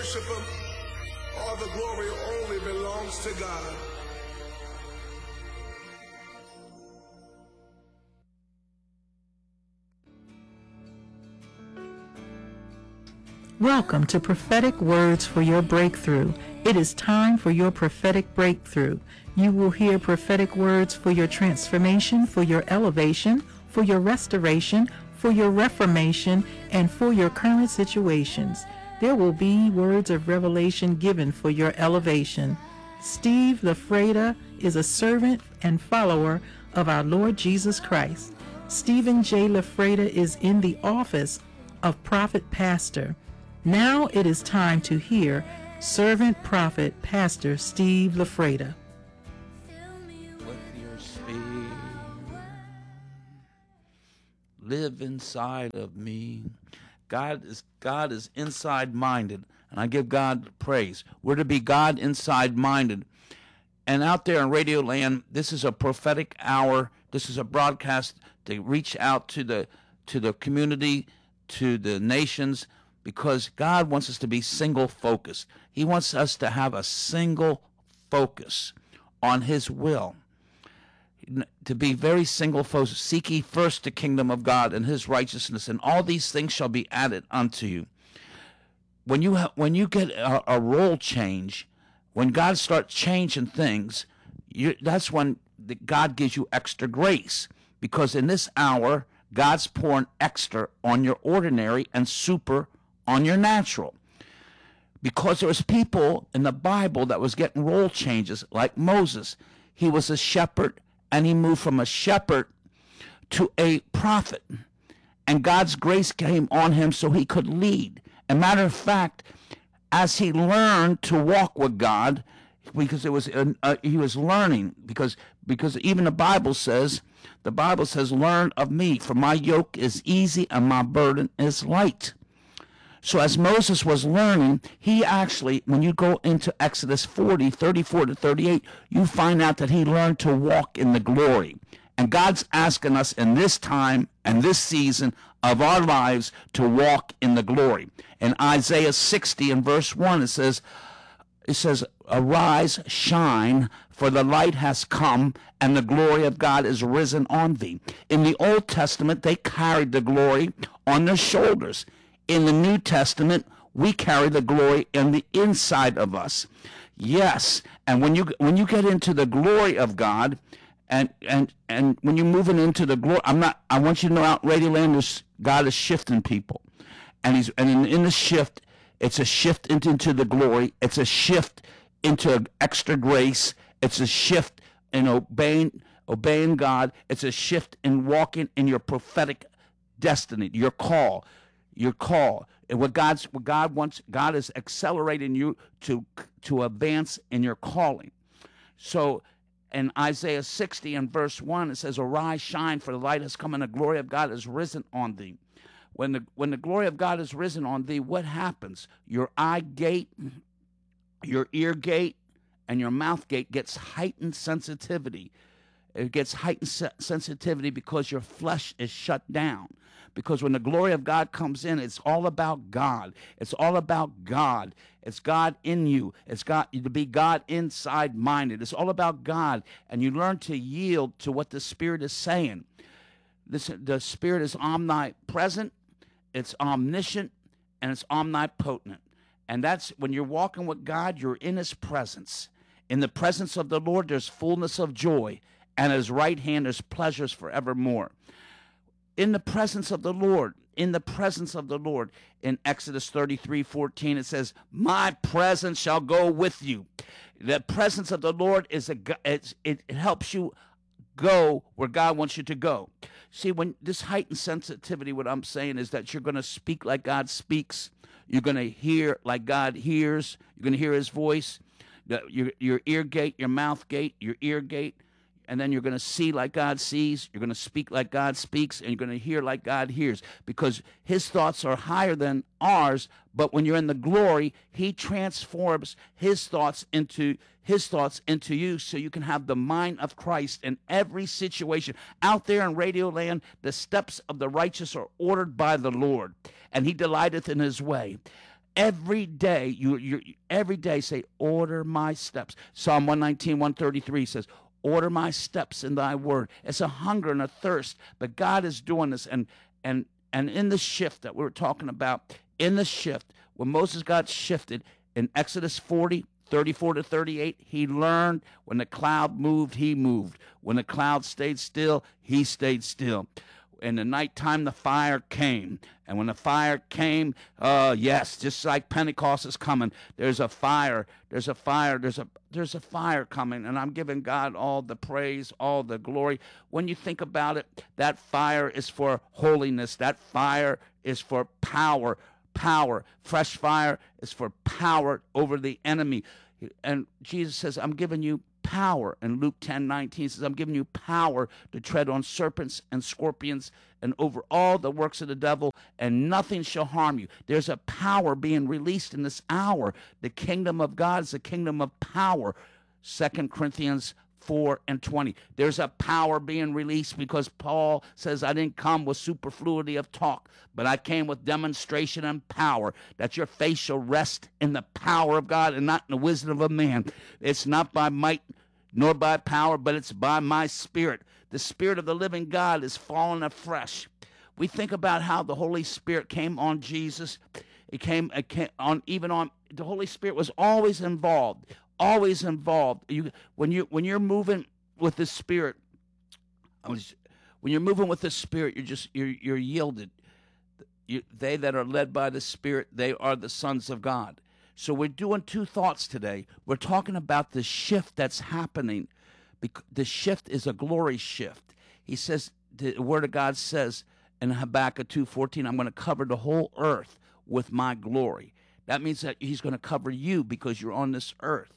worship him. All the glory only belongs to God. Welcome to Prophetic Words for Your Breakthrough. It is time for your prophetic breakthrough. You will hear prophetic words for your transformation, for your elevation, for your restoration, for your reformation, and for your current situations. There will be words of revelation given for your elevation. Steve Lafreda is a servant and follower of our Lord Jesus Christ. Stephen J. Lafreda is in the office of prophet pastor. Now it is time to hear servant prophet pastor Steve Lafreda. With your spirit, live inside of me. God is inside minded, and I give God praise. We're to be God inside minded. And out there in Radio Land, this is a prophetic hour. This is a broadcast to reach out to the community, to the nations, because God wants us to be single focused. He wants us to have a single focus on his will. To be very single focused. Seek ye first the kingdom of God and his righteousness, and all these things shall be added unto you. When you get a role change, when God starts changing things, that's when God gives you extra grace. Because in this hour, God's pouring extra on your ordinary and super on your natural. Because there was people in the Bible that was getting role changes, like Moses. He was a shepherd, and he moved from a shepherd to a prophet. And God's grace came on him so he could lead. As a matter of fact, as he learned to walk with God, because he was learning, because even the Bible says, learn of me, for my yoke is easy and my burden is light. So as Moses was learning, he actually, when you go into Exodus 40, 34 to 38, you find out that he learned to walk in the glory. And God's asking us in this time and this season of our lives to walk in the glory. In Isaiah 60 and verse 1, it says, arise, shine, for the light has come, and the glory of God is risen on thee. In the Old Testament, they carried the glory on their shoulders. In the New Testament, we carry the glory in the inside of us. Yes, and when you get into the glory of God, and when you're moving into the glory, I want you to know out Radio Land, God is shifting people, and in the shift, it's a shift into the glory. It's a shift into extra grace. It's a shift in obeying God. It's a shift in walking in your prophetic destiny, your call. And what God wants, God is accelerating you to advance in your calling. So in Isaiah 60 and verse 1, it says, arise, shine, for the light has come, and the glory of God is risen on thee. When the glory of God is risen on thee, what happens? Your eye gate, your ear gate, and your mouth gate gets heightened sensitivity. It gets heightened sensitivity because your flesh is shut down. Because when the glory of God comes in, it's all about God. It's all about God. It's God in you. It's got to be God inside minded. It's all about God. And you learn to yield to what the Spirit is saying. Listen, the Spirit is omnipresent, it's omniscient, and it's omnipotent. And that's when you're walking with God, you're in his presence. In the presence of the Lord, there's fullness of joy, and at his right hand, there's pleasures forevermore. In the presence of the Lord, in Exodus 33:14, it says, my presence shall go with you. The presence of the Lord it helps you go where God wants you to go. See, when this heightened sensitivity, what I'm saying is that you're going to speak like God speaks. You're going to hear like God hears. You're going to hear his voice. Your ear gate, your mouth gate, your ear gate. And then you're going to see like God sees. You're going to speak like God speaks. And you're going to hear like God hears. Because his thoughts are higher than ours. But when you're in the glory, he transforms his thoughts into you, so you can have the mind of Christ in every situation. Out there in Radio Land, the steps of the righteous are ordered by the Lord, and he delighteth in his way. every day, you every day say, order my steps. Psalm 119, 133 says, order my steps in thy word. It's a hunger and a thirst, but God is doing this. And in the shift that we were talking about, in the shift, when Moses got shifted in Exodus 40, 34 to 38, he learned when the cloud moved, he moved. When the cloud stayed still, he stayed still. In the nighttime, the fire came. And when the fire came, yes, just like Pentecost is coming, there's a fire, there's a fire coming. And I'm giving God all the praise, all the glory. When you think about it, that fire is for holiness. That fire is for power. Fresh fire is for power over the enemy. And Jesus says, I'm giving you power. And Luke 10:19 says, I'm giving you power to tread on serpents and scorpions and over all the works of the devil, and nothing shall harm you. There's a power being released in this hour. The kingdom of God is a kingdom of power. 2 Corinthians 4:20. There's a power being released because Paul says, I didn't come with superfluity of talk, but I came with demonstration and power, that your faith shall rest in the power of God and not in the wisdom of man. It's not by might nor by power, but it's by my spirit. The Spirit of the living God is falling afresh. We think about how the Holy Spirit came on Jesus. It came on the Holy Spirit was always involved. Always involved. When you're moving with the Spirit, you're yielded. They that are led by the Spirit, they are the sons of God. So we're doing two thoughts today. We're talking about the shift that's happening. The shift is a glory shift. He says, the Word of God says in Habakkuk 2:14, I'm going to cover the whole earth with my glory. That means that he's going to cover you because you're on this earth.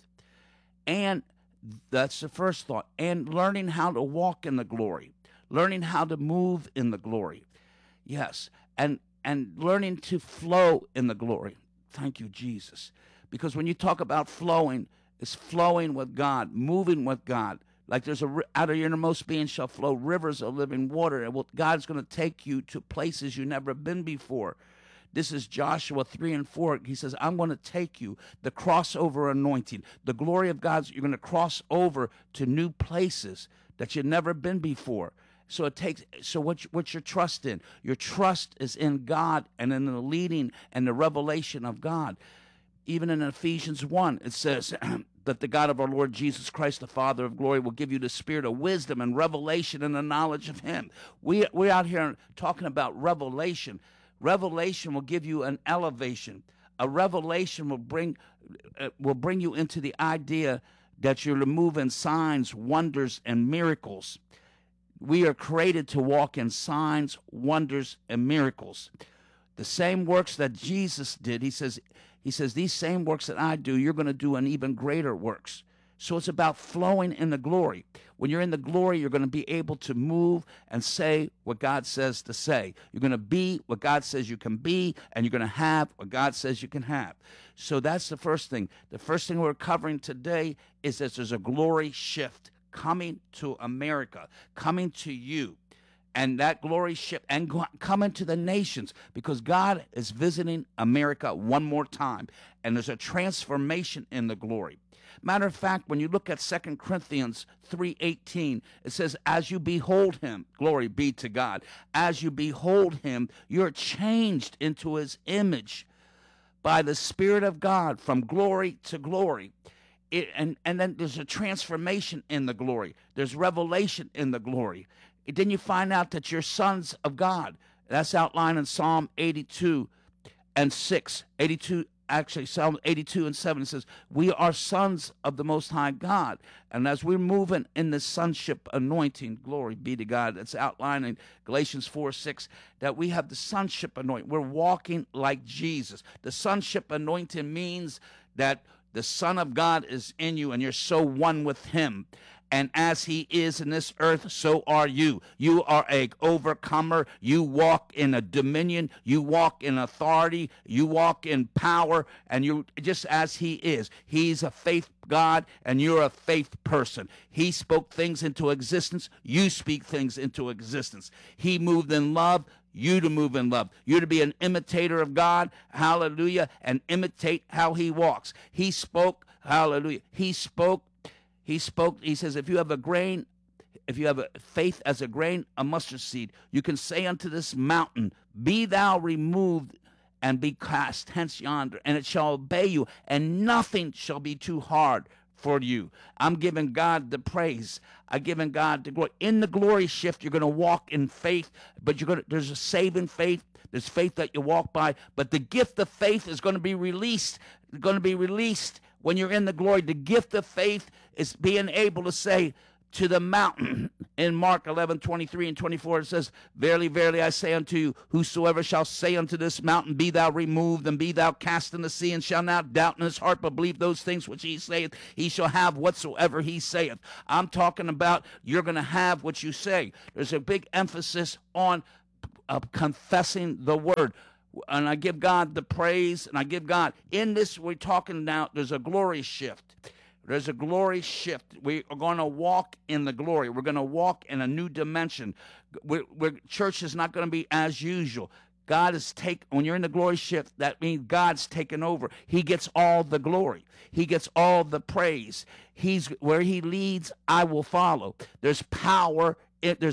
And that's the first thought. And learning how to walk in the glory. Learning how to move in the glory. Yes. And learning to flow in the glory. Thank you, Jesus. Because when you talk about flowing, it's flowing with God, moving with God. Like there's out of your innermost being shall flow rivers of living water. And God's going to take you to places you've never been before. This is Joshua 3:4. He says, I'm going to take you, the crossover anointing, the glory of God's, you're going to cross over to new places that you've never been before. So what's your trust in? Your trust is in God and in the leading and the revelation of God. Even in Ephesians 1, it says that the God of our Lord Jesus Christ, the Father of glory, will give you the spirit of wisdom and revelation and the knowledge of him. We're out here talking about revelation. Revelation will give you an elevation. A revelation will bring you into the idea that you're to move in signs, wonders, and miracles. We are created to walk in signs, wonders, and miracles. The same works that Jesus did, he says, these same works that I do, you're going to do an even greater works. So it's about flowing in the glory. When you're in the glory, you're going to be able to move and say what God says to say. You're going to be what God says you can be, and you're going to have what God says you can have. So that's the first thing. The first thing we're covering today is that there's a glory shift coming to America, coming to you. And that glory shift and coming to the nations, because God is visiting America one more time. And there's a transformation in the glory. Matter of fact, when you look at 2 Corinthians 3:18, it says, as you behold him, glory be to God, as you behold him, you're changed into his image by the Spirit of God from glory to glory. And then there's a transformation in the glory. There's revelation in the glory. Then you find out that you're sons of God. That's outlined in Psalm 82 and 6. Psalm 82 and 7, it says, we are sons of the Most High God. And as we're moving in the sonship anointing, glory be to God, that's outlined in Galatians 4:6, that we have the sonship anointing. We're walking like Jesus. The sonship anointing means that the Son of God is in you and you're so one with him. And as he is in this earth, so are you. You are an overcomer. You walk in a dominion. You walk in authority. You walk in power. And you just as he is. He's a faith God, and you're a faith person. He spoke things into existence. You speak things into existence. He moved in love. you to move in love. You to be an imitator of God, hallelujah, and imitate how he walks. He spoke, hallelujah. He spoke, he says, if you have a faith as a grain of mustard seed, you can say unto this mountain, be thou removed and be cast hence yonder, and it shall obey you, and nothing shall be too hard for you. I'm giving God the praise. I'm giving God the glory. In the glory shift, you're going to walk in faith, but there's a saving faith. There's faith that you walk by, but the gift of faith is going to be released. It's going to be released when you're in the glory. The gift of faith is being able to say to the mountain. In Mark 11:23 and 24, it says, verily, verily, I say unto you, whosoever shall say unto this mountain, be thou removed, and be thou cast in the sea, and shall not doubt in his heart, but believe those things which he saith, he shall have whatsoever he saith. I'm talking about you're going to have what you say. There's a big emphasis on confessing the word. And I give God the praise, and I give God, in this we're talking now, there's a glory shift. There's a glory shift. We are going to walk in the glory. We're going to walk in a new dimension. Church is not going to be as usual. God is when you're in the glory shift, that means God's taken over. He gets all the glory. He gets all the praise. Where he leads, I will follow. There's power. There's